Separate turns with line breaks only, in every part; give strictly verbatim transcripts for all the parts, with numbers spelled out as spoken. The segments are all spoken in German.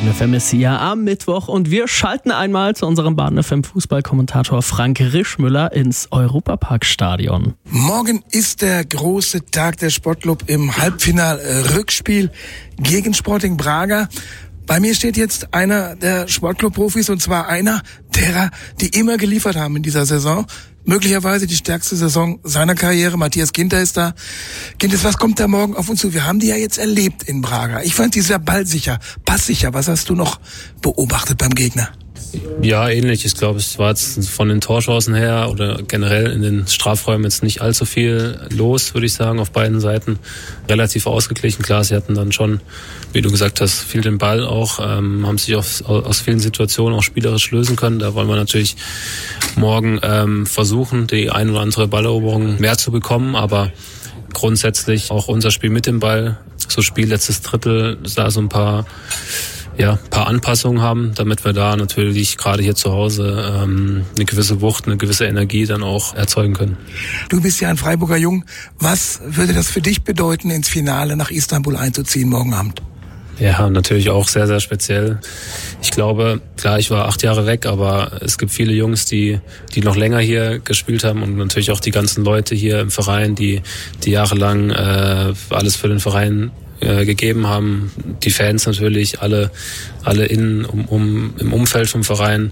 Baden F M ist hier am Mittwoch und wir schalten einmal zu unserem Baden F M Fußballkommentator Frank Rischmüller ins Europaparkstadion.
Morgen ist der große Tag der Sportclub im Halbfinal-Rückspiel gegen Sporting Braga. Bei mir steht jetzt einer der Sportclub-Profis, und zwar einer derer, die immer geliefert haben in dieser Saison. Möglicherweise die stärkste Saison seiner Karriere. Matthias Ginter ist da. Ginter, was kommt da morgen auf uns zu? Wir haben die ja jetzt erlebt in Braga. Ich fand die sehr ballsicher, passsicher. Was hast du noch beobachtet beim Gegner?
Ja, ähnlich. Ich glaube, es war jetzt von den Torchancen her oder generell in den Strafräumen jetzt nicht allzu viel los, würde ich sagen, auf beiden Seiten. Relativ ausgeglichen. Klar, sie hatten dann schon, wie du gesagt hast, viel den Ball auch, ähm, haben sich aus, aus vielen Situationen auch spielerisch lösen können. Da wollen wir natürlich morgen ähm, versuchen, die ein oder andere Balleroberung mehr zu bekommen, aber grundsätzlich auch unser Spiel mit dem Ball, so Spiel letztes Drittel, da so ein paar ja, paar Anpassungen haben, damit wir da natürlich gerade hier zu Hause ähm, eine gewisse Wucht, eine gewisse Energie dann auch erzeugen können.
Du bist ja ein Freiburger Jung. Was würde das für dich bedeuten, ins Finale nach Istanbul einzuziehen morgen Abend?
Ja, natürlich auch sehr, sehr speziell. Ich glaube, klar, ich war acht Jahre weg, aber es gibt viele Jungs, die die noch länger hier gespielt haben und natürlich auch die ganzen Leute hier im Verein, die die jahrelang äh, alles für den Verein gegeben haben, die Fans natürlich, alle alle in um, um im Umfeld vom Verein.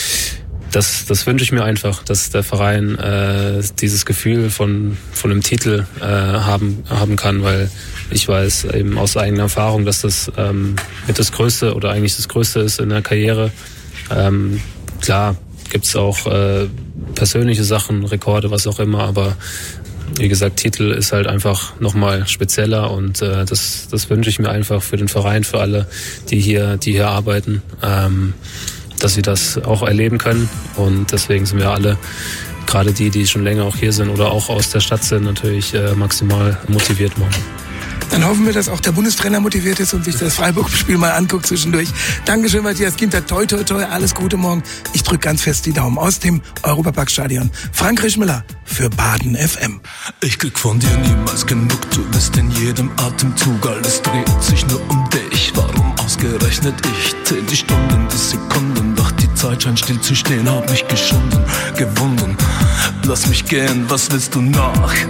Das das wünsche ich mir einfach, dass der Verein äh, dieses Gefühl von von einem Titel äh, haben haben kann, weil ich weiß eben aus eigener Erfahrung, dass das ähm, mit das Größte oder eigentlich das Größte ist in der Karriere. Ähm, klar gibt's auch äh, persönliche Sachen, Rekorde, was auch immer, aber wie gesagt, Titel ist halt einfach nochmal spezieller und äh, das, das wünsche ich mir einfach für den Verein, für alle, die hier, die hier arbeiten, ähm, dass sie das auch erleben können. Und deswegen sind wir alle, gerade die, die schon länger auch hier sind oder auch aus der Stadt sind, natürlich äh, maximal motiviert morgen.
Dann hoffen wir, dass auch der Bundestrainer motiviert ist und sich das Freiburg-Spiel mal anguckt zwischendurch. Dankeschön, Matthias Ginter. Toi, toi, toi. Alles Gute morgen. Ich drücke ganz fest die Daumen aus dem Europaparkstadion. Frank Rischmüller für Baden F M.
Ich krieg von dir niemals genug. Du bist in jedem Atemzug. Alles dreht sich nur um dich. Warum ausgerechnet ich? Zähl die Stunden, die Sekunden. Doch die Zeit scheint still zu stehen. Hab mich geschunden, gewunden. Lass mich gehen, was willst du noch?